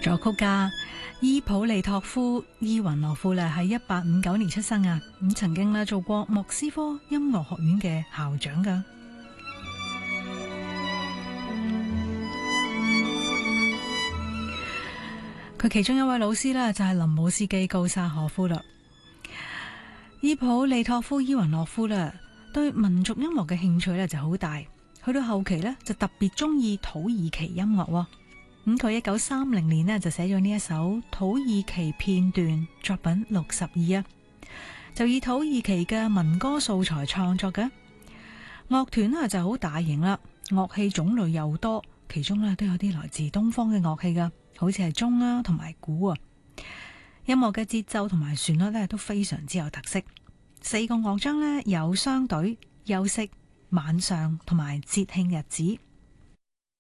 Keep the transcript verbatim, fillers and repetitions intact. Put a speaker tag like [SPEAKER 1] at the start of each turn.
[SPEAKER 1] 作曲家伊普利托夫伊雲諾夫咧喺一八五九年出生啊，咁曾經咧做過莫斯科音樂學院嘅校長噶。佢其中一位老師呢，就係林姆斯基高沙可夫啦。伊普利托夫伊雲諾夫咧對民族音樂嘅興趣咧就好大，去到後期呢，就特別中意土耳其音樂。咁佢一九三零年呢，就寫咗呢一首土耳其片段作品六十二啊，就以土耳其嘅民歌素材創作嘅。樂團呢就好大型啦，樂器種類又多，其中呢都有啲來自東方嘅樂器噶，好似係鐘啊同埋鼓啊。音樂嘅節奏同埋旋律呢都非常之有特色。四個樂章呢有商隊、休息、晚上同埋節慶日子。